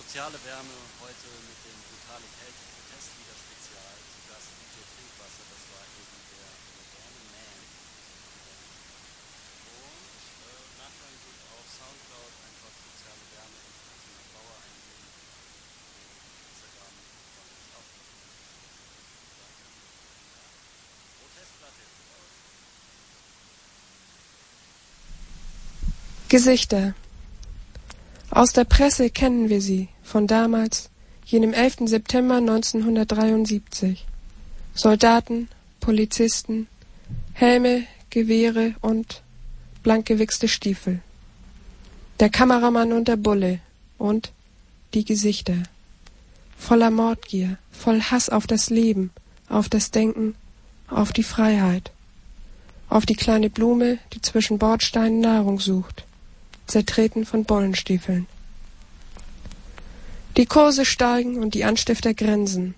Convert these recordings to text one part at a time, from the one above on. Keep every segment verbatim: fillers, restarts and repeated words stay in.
Soziale Wärme heute mit dem brutale Kälte Protestlieder-Spezial. Zu Gast D J Trinkwasser, das war eben der moderne Man. Und äh, nachhören geht auf Soundcloud, einfach soziale Wärme und Martina Bauer eingeben. Instagram kann ich auch Protestplatte. Gesichter. Aus der Presse kennen wir sie, von damals, jenem elften September neunzehnhundertdreiundsiebzig. Soldaten, Polizisten, Helme, Gewehre und blankgewichste Stiefel. Der Kameramann und der Bulle und die Gesichter. Voller Mordgier, voll Hass auf das Leben, auf das Denken, auf die Freiheit. Auf die kleine Blume, die zwischen Bordsteinen Nahrung sucht. Zertreten von Bollenstiefeln. Die Kurse steigen und die Anstifter grinsen.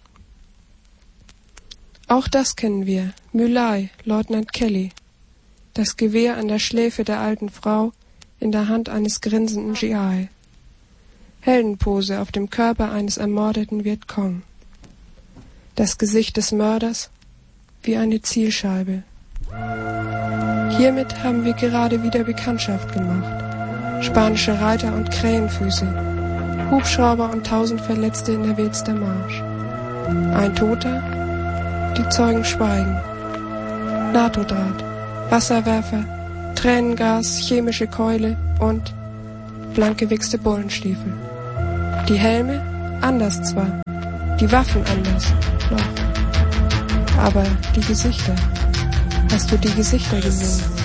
Auch das kennen wir, My Lai, Leutnant Kelly. Das Gewehr an der Schläfe der alten Frau, in der Hand eines grinsenden G I. Heldenpose auf dem Körper eines ermordeten Vietcong. Das Gesicht des Mörders wie eine Zielscheibe. Hiermit haben wir gerade wieder Bekanntschaft gemacht. Spanische Reiter und Krähenfüße, Hubschrauber und tausend Verletzte in der Wilster Marsch. Ein Toter, die Zeugen schweigen. NATO-Draht, Wasserwerfer, Tränengas, chemische Keule und blankgewichste Bullenstiefel. Die Helme anders zwar, die Waffen anders noch, aber die Gesichter. Hast du die Gesichter gesehen?